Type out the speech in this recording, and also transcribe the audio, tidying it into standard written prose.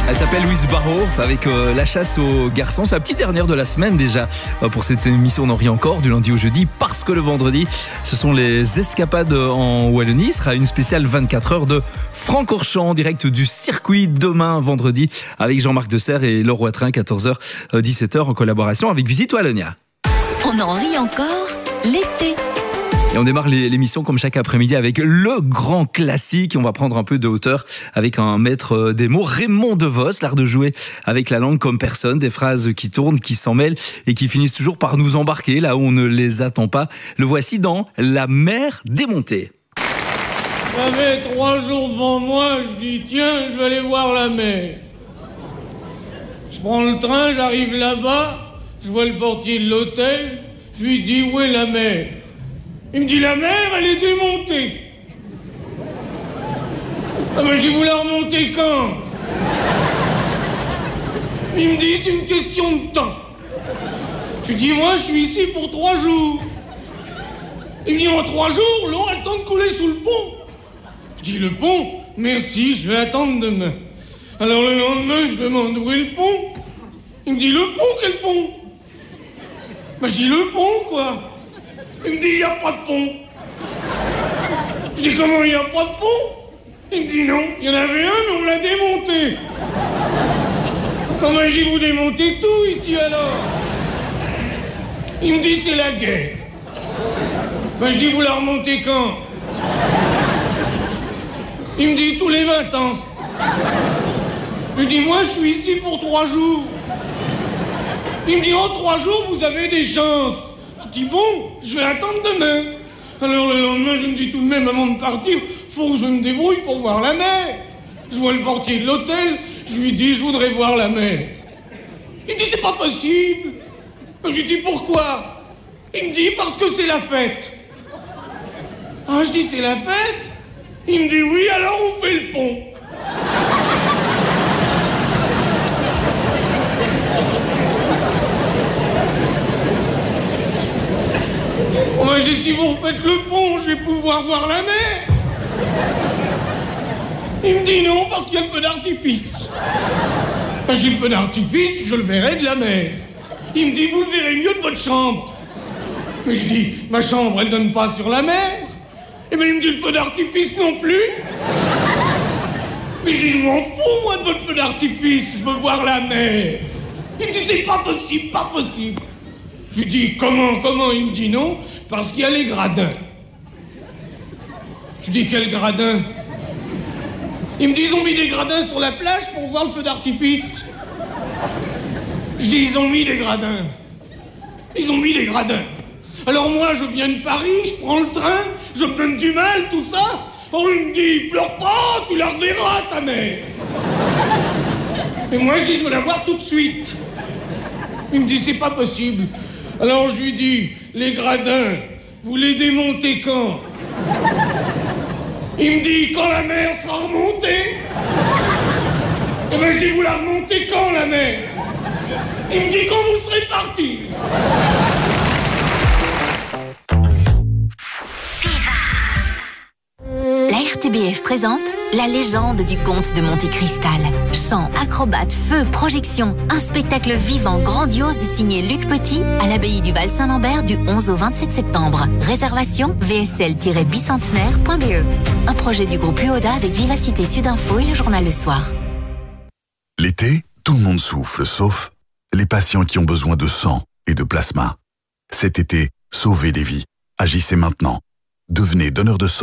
Elle s'appelle Louise Barrault avec La chasse aux garçons. C'est la petite dernière de la semaine déjà pour cette émission d'Henri encore, du lundi au jeudi, parce que le vendredi, ce sont les escapades en Wallonie. Ce sera une spéciale 24 heures de Francorchamps en direct du circuit demain vendredi avec Jean-Marc Desserre et Laure Watrin, 14h, 17h en collaboration avec Visite Wallonia. On en rit encore l'été. Et on démarre l'émission comme chaque après-midi avec le grand classique. On va prendre un peu de hauteur avec un maître des mots, Raymond Devos, l'art de jouer avec la langue comme personne, des phrases qui tournent, qui s'en mêlent et qui finissent toujours par nous embarquer là où on ne les attend pas. Le voici dans La mer démontée. J'avais 3 jours devant moi, je dis tiens, je vais aller voir la mer. Je prends le train, j'arrive là-bas, je vois le portier de l'hôtel, je lui dis où est la mer? Il me dit la mer, elle est démontée. Ah ben j'ai voulu la remonter quand? Il me dit c'est une question de temps. Je lui dis moi je suis ici pour 3 jours. Il me dit en 3 jours l'eau a le temps de couler sous le pont. Je dis le pont? Merci, je vais attendre demain. Alors le lendemain je demande où est le pont? Il me dit le pont, quel pont? Ben je dis le pont quoi. Il me dit, il n'y a pas de pont. Je dis, comment il n'y a pas de pont? Il me dit, non, il y en avait un, mais on l'a démonté. Comment j'ai vous démonté tout ici alors? Il me dit, c'est la guerre. Ben, je dis, vous la remontez quand? Il me dit, tous les 20 ans. Je dis, moi, je suis ici pour 3 jours. Il me dit, en 3 jours, vous avez des chances. Je dis bon, je vais attendre demain. Alors le lendemain, je me dis tout de même avant de partir, faut que je me débrouille pour voir la mer. Je vois le portier de l'hôtel, je lui dis je voudrais voir la mer. Il me dit c'est pas possible. Je lui dis pourquoi? Il me dit parce que c'est la fête. Ah je dis c'est la fête? Il me dit oui, alors on fait le pont. Ouais, si vous refaites le pont, je vais pouvoir voir la mer. Il me dit non, parce qu'il y a le feu d'artifice. Ben, j'ai le feu d'artifice, je le verrai de la mer. Il me dit, vous le verrez mieux de votre chambre. Mais je dis, ma chambre, elle donne pas sur la mer. Et bien, il me dit, le feu d'artifice non plus. Mais je dis, je m'en fous, moi, de votre feu d'artifice, je veux voir la mer. Il me dit, c'est pas possible, pas possible. Je lui dis, comment? Il me dit non, parce qu'il y a les gradins. Je dis, quel gradin? Il me dit, ils ont mis des gradins sur la plage pour voir le feu d'artifice. Je dis, ils ont mis des gradins. Ils ont mis des gradins. Alors moi, je viens de Paris, je prends le train, je me donne du mal, tout ça. Oh, il me dit, pleure pas, tu la reverras, ta mère. Et moi, je dis, je veux la voir tout de suite. Il me dit, c'est pas possible. Alors je lui dis, les gradins, vous les démontez quand? Il me dit, quand la mer sera remontée. Et ben je dis, vous la remontez quand la mer? Il me dit, quand vous serez partis. La RTBF présente La légende du comte de Monte Cristal. Chants, acrobates, feux, projections. Un spectacle vivant, grandiose signé Luc Petit à l'abbaye du Val-Saint-Lambert du 11 au 27 septembre. Réservation vsl-bicentenaire.be. Un projet du groupe UODA avec Vivacité Sudinfo et le journal Le Soir. L'été, tout le monde souffle, sauf les patients qui ont besoin de sang et de plasma. Cet été, sauvez des vies. Agissez maintenant. Devenez donneur de sang.